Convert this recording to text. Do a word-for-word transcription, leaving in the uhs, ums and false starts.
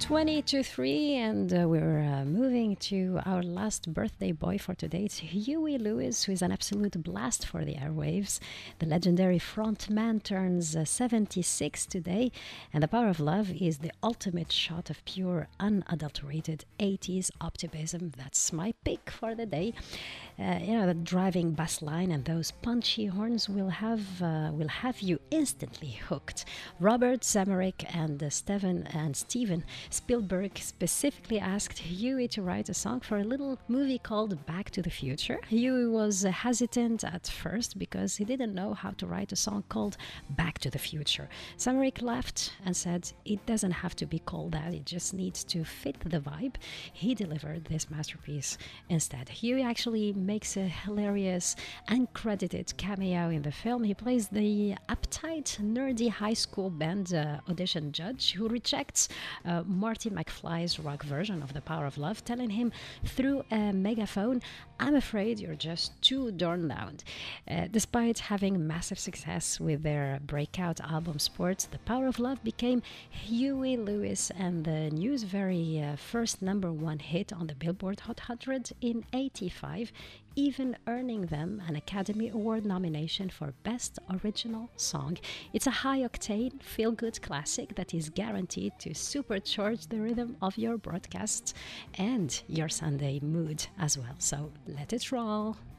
twenty to three, and uh, we're uh, moving to our last birthday boy for today. It's Huey Lewis, who is an absolute blast for the airwaves. The legendary frontman turns uh, seventy-six today, and The Power of Love is the ultimate shot of pure, unadulterated eighties optimism. That's my pick for the day. Uh, you know, the driving bass line and those punchy horns will have uh, will have you instantly hooked. Robert Zemerick and uh, Steven and Steven Spielberg specifically asked Huey to write a song for a little movie called Back to the Future. Huey was uh, hesitant at first because he didn't know how to write a song called Back to the Future. Zemerick laughed and said it doesn't have to be called that, it just needs to fit the vibe. He delivered this masterpiece instead. Huey actually makes a hilarious uncredited cameo in the film. He plays the uptight, nerdy high school band uh, audition judge who rejects uh, Marty McFly's rock version of The Power of Love, telling him through a megaphone, "I'm afraid you're just too darn loud." Uh, despite having massive success with their breakout album Sports, The Power of Love became Huey Lewis and the News' very uh, first number one hit on the Billboard Hot one hundred in eighty-five, even earning them an Academy Award nomination for Best Original Song. It's a high-octane, feel-good classic that is guaranteed to supercharge the rhythm of your broadcasts and your Sunday mood as well. So let it roll.